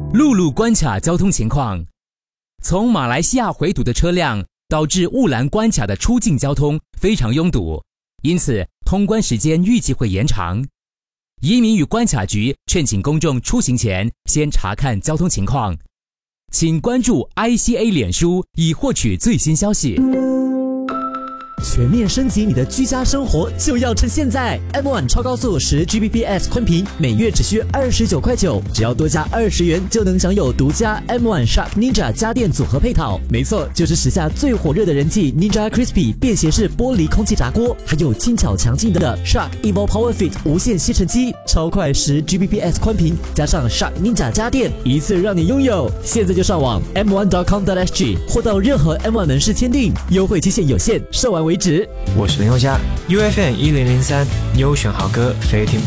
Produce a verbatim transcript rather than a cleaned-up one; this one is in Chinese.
陆路关卡交通情况。从马来西亚回堵的车辆导致雾兰关卡的出境交通非常拥堵，因此通关时间预计会延长。移民与关卡局劝请公众出行前先查看交通情况，请关注 I C A 脸书以获取最新消息。 全面升级你的居家生活就要趁现在 ！M 一 超高速十 G B P S 宽频，每月只需二十九块九，只要多加二十元就能享有独家 M 一 Shark Ninja 家电组合配套。没错，就是时下最火热的人气 Ninja Crispy 便携式玻璃空气炸锅，还有轻巧强劲的 Shark Evo Power Fit 无线吸尘机，超快十 G B P S 宽频，加上 Shark Ninja 家电，一次让你拥有。现在就上网 m one dot com dot s g 或到任何 M 一 门市签订，优惠期限有限，售完为止。 我是林宥嘉 ，U F M 一零零三，优选好歌，非听不